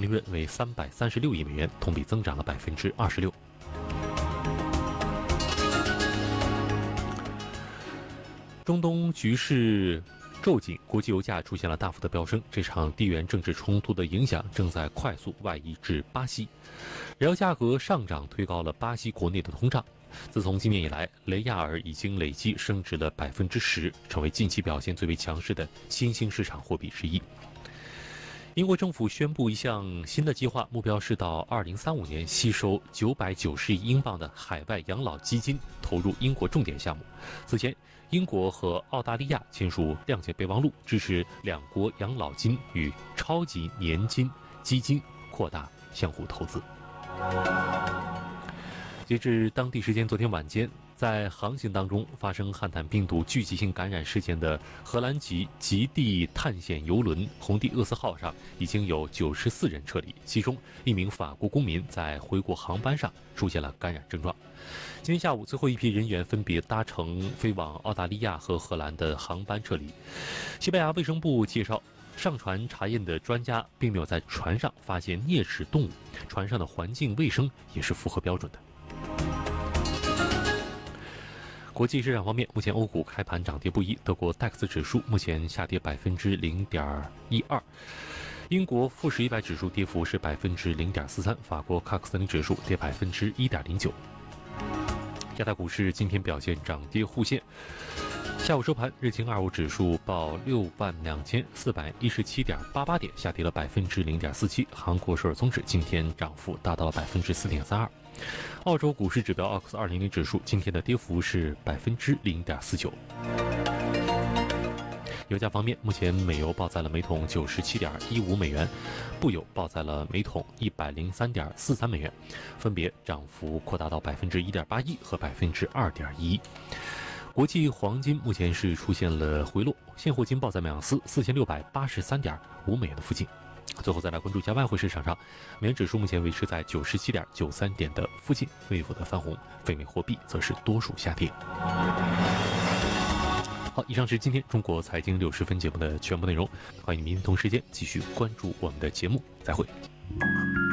利润为336亿美元，同比增长了26%。中东局势骤紧，国际油价出现了大幅的飙升。这场地缘政治冲突的影响正在快速外移至巴西，燃油价格上涨推高了巴西国内的通胀。自从今年以来，雷亚尔已经累计升值了10%，成为近期表现最为强势的新兴市场货币之一。英国政府宣布一项新的计划，目标是到2035年吸收990亿英镑的海外养老基金，投入英国重点项目。此前，英国和澳大利亚签署谅解备忘录，支持两国养老金与超级年金基金扩大相互投资。截至当地时间昨天晚间，在航行当中发生汉坦病毒聚集性感染事件的荷兰籍极地探险游轮红地厄斯号上已经有94人撤离，其中一名法国公民在回国航班上出现了感染症状。今天下午，最后一批人员分别搭乘飞往澳大利亚和荷兰的航班撤离。西班牙卫生部介绍，上船查验的专家并没有在船上发现啮齿动物，船上的环境卫生也是符合标准的。国际市场方面，目前欧股开盘涨跌不一，德国DAX 指数目前下跌0.12%，英国富时100指数跌幅是0.43%，法国CAC 40指数跌1.09%。亚太股市今天表现涨跌互现，下午收盘，日经25指数报62417.88点，下跌了0.47%。韩国首尔综指今天涨幅达到了4.32%。澳洲股市指标奥克斯200指数今天的跌幅是0.49%。油价方面，目前美油报在了每桶97.15美元，布油报在了每桶103.43美元，分别涨幅扩大到1.81%和2.1%。国际黄金目前是出现了回落，现货金报在每盎司4683.5美元的附近。最后再来关注一下外汇市场上，美元指数目前维持在97.93点的附近，微幅的翻红，非美货币则是多数下跌。好，以上是今天中国财经60分节目的全部内容，欢迎明天同时间继续关注我们的节目，再会。